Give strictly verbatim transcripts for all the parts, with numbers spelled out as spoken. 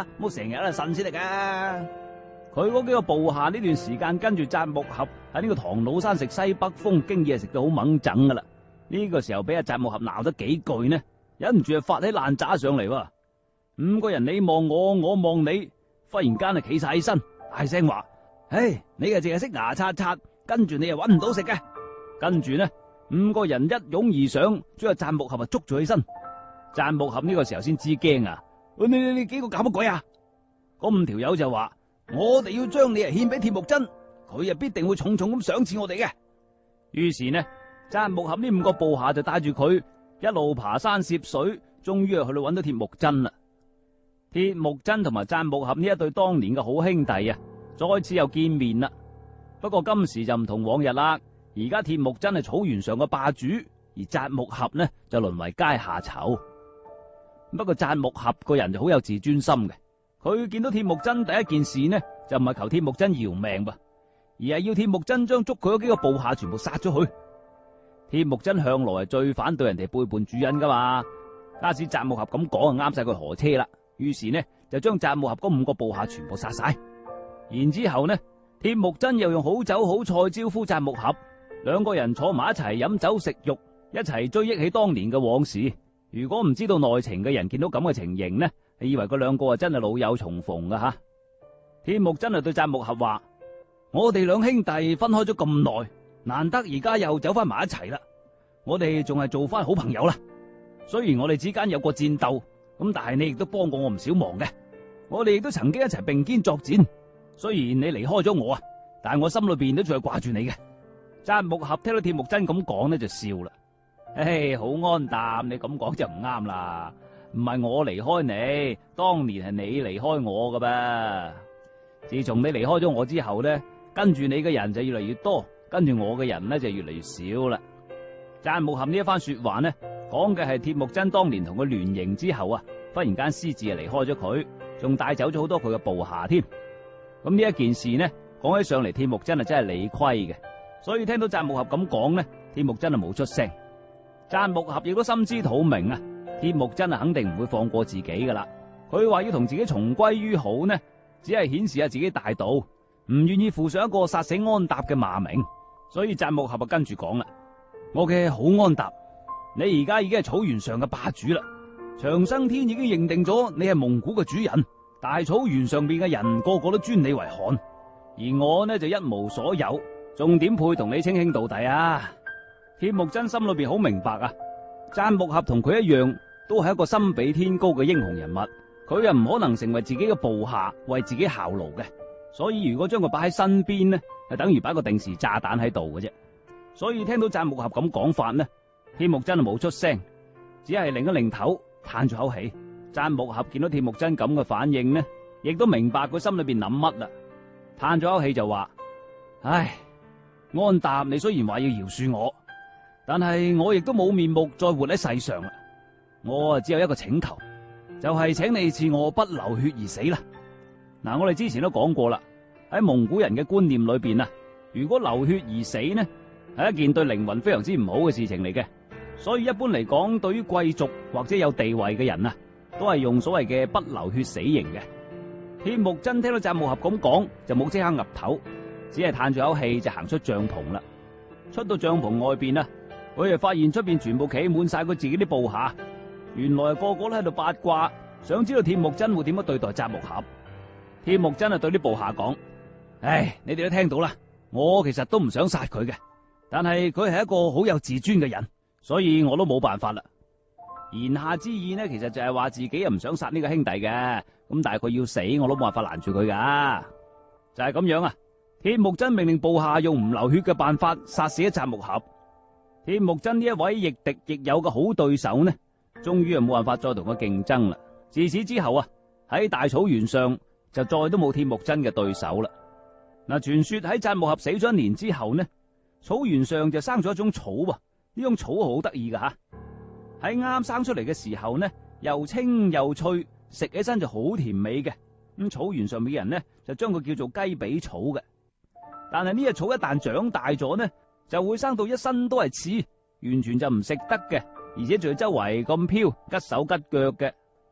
啊，冇成日喺度呻先得噶。佢嗰幾個部下呢段時間跟住扎木合喺呢個唐老山食西北風，經已係食到好猛整噶啦。呢個時候俾阿扎木合鬧得幾句呢，忍唔住就發起爛渣上嚟喎。五個人你望我，我望你，忽然間啊企晒起身，大聲話：唉，你啊淨係識牙刷刷，跟住你又搵唔到食嘅。跟住呢，五個人一擁而上，將阿扎木合啊捉咗起身。扎木合呢個時候先知驚啊！你你你幾個搞乜鬼啊？嗰五條友就話：我哋要將你啊獻俾鐵木真，佢啊必定會重重咁賞賜我哋嘅。於是呢，扎木合呢五個部下就帶住佢一路爬山涉水，終於啊去到搵到鐵木真啦。鐵木真同埋扎木合呢一對當年嘅好兄弟啊，再次又見面啦。不過今時就唔同往日啦，而家鐵木真係草原上嘅霸主，而扎木合呢就淪為階下囚。不過扎木合個人就好有自尊心嘅，佢見到鐵木真第一件事呢就唔係求鐵木真饒命噃，而係要鐵木真將捉佢嗰幾個部下全部殺咗佢。鐵木真向來係最反對人哋背叛主人噶嘛，假使扎木合咁講啊啱晒佢何車啦。於是呢就將扎木合嗰五個部下全部殺晒，然之後呢鐵木真又用好酒好菜招呼扎木合，兩個人坐埋一齊飲酒食肉，一齊追憶起當年嘅往事。如果唔知道內情嘅人見到咁嘅情形呢，你以為佢兩個啊真係老友重逢噶吓。鐵木真係對扎木合話：我哋兩兄弟分開咗咁耐，難得而家又走翻埋一齊啦，我哋仲係做翻好朋友啦。雖然我哋之間有過戰鬥，咁但係你亦都幫過我唔少忙嘅，我哋亦都曾經一齊並肩作戰。雖然你離開咗我啊，但係我心裏邊都仲係掛住你嘅。扎木合聽到鐵木真咁講呢，就笑啦。唉，好安淡，你咁講就唔啱啦。唔係我離開你，當年係你離開我噶噃。自從你離開咗我之後呢，跟住你嘅人就越嚟越多，跟住我嘅人呢就越嚟越少啦。扎木合呢一番說話呢，講嘅係鐵木真當年同佢聯營之後啊，忽然間私自啊離開咗佢，仲帶走咗好多佢嘅部下添。咁呢一件事呢，講起上嚟，鐵木真係真係理虧嘅，所以聽到扎木合咁講呢，鐵木真係冇出聲。扎木合亦都心知肚明啊，鐵木真係肯定唔會放過自己噶啦。佢話要同自己重歸於好呢，只係顯示下自己大度，唔願意負上一個殺死安達嘅罵名。所以扎木合就跟住講啦：我嘅好安達，你而家已經係草原上嘅霸主啦，長生天已經認定咗你係蒙古嘅主人，大草原上邊嘅人個個都尊你為汗，而我呢就一無所有，仲點配同你稱兄道弟啊？鐵木真心裏邊好明白啊，扎木合同佢一樣，都係一個心比天高嘅英雄人物，佢又唔可能成為自己嘅部下為自己效勞嘅，所以如果將佢擺喺身邊呢，係等於擺個定時炸彈喺度嘅啫。所以聽到扎木合咁講法呢，鐵木真係冇出聲，只係擰一擰頭，嘆咗口氣。扎木合見到鐵木真咁嘅反應呢，亦都明白佢心裏邊諗乜啦，嘆咗口氣就話：唉，安達，你雖然話要饒恕我，但係我亦都冇面目再活喺世上啦。我啊只有一個請求，就係請你賜我不流血而死啦。嗱，我哋之前都講過啦，喺蒙古人嘅觀念裏邊啊，如果流血而死呢，係一件對靈魂非常之唔好嘅事情嚟嘅。所以一般嚟講，對於貴族或者有地位嘅人啊，都係用所謂嘅不流血死刑嘅。鐵木真聽到扎木合咁講，就冇即刻岌頭，只係嘆住口氣就行出帳篷啦。出到帳篷外邊啊，佢就發現出邊全部企滿晒佢自己啲部下，原來個個都喺度八卦，想知道鐵木真會點樣對待扎木合。鐵木真啊對啲部下講：唉，你哋都聽到啦，我其實都唔想殺佢嘅，但係佢係一個好有自尊嘅人，所以我都冇辦法啦。言下之意呢，其實就係話自己又唔想殺呢個兄弟嘅，咁但係佢要死，我都冇辦法攔住佢噶。就係咁樣啊，鐵木真命令部下用唔流血嘅辦法殺死咗扎木合。鐵木真呢一位亦敵亦友嘅好對手呢，終於係冇辦法再同佢競爭啦。自此之後啊，喺大草原上就再都冇鐵木真嘅對手啦。嗱，傳說喺扎木合死咗一年之後呢，草原上就生咗一種草啊，呢種草好得意噶吓。喺啱生出嚟嘅時候呢，又青又脆，食起身就好甜美嘅。咁草原上面嘅人呢，就將佢叫做雞髀草嘅。但係呢隻草一旦長大咗呢，就會生到一身都係刺，完全就唔食得嘅，而且仲要周圍咁飄，吉手吉腳嘅。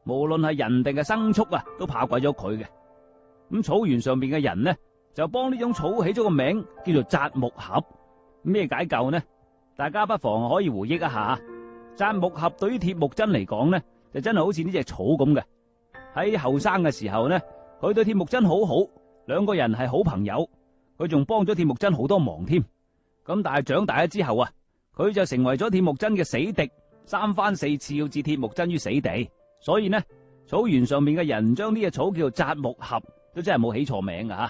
無論係人定係牲畜啊，都怕鬼咗佢嘅。咁草原上邊嘅人呢，就幫呢種草起咗個名，叫做紮木合。咩解究呢？大家不妨可以回憶一下。紮木合對於鐵木真嚟講呢，就真係好似呢隻草咁嘅。喺後生嘅時候呢，佢對鐵木真好好，兩個人係好朋友，佢仲幫咗鐵木真好多忙添。咁但係長大咗之後啊，佢就成為咗鐵木真嘅死敵，三番四次要置鐵木真於死地。所以呢，草原上面嘅人將呢隻草叫做紮木合，都真係冇起錯名啊！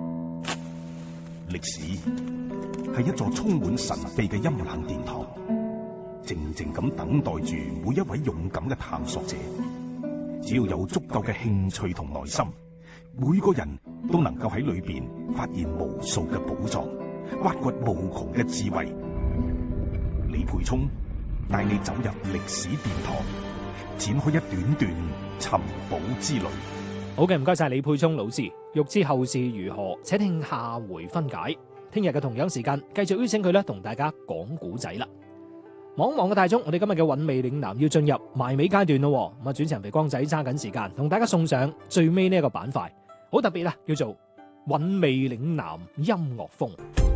歷史係一座充滿神秘嘅陰冷殿堂，靜靜咁等待住每一位勇敢嘅探索者。只要有足夠嘅興趣同耐心，每個人都能夠喺裏邊發現無數嘅寶藏，挖掘無窮嘅智慧。李培聰帶你走入歷史殿堂，展開一段段尋寶之旅。 好嘅，唔該晒李沛聰老師。欲知後事如何，且聽下回分解。聽日嘅同樣時間，繼續邀請佢咧同大家講古仔啦。望望嘅大鐘，我哋今日嘅韻味嶺南要進入埋尾階段咯。咁啊，主持人肥光仔揸緊時間，同大家送上最尾呢一個板塊，好特別啦，叫做韻味嶺南音樂風。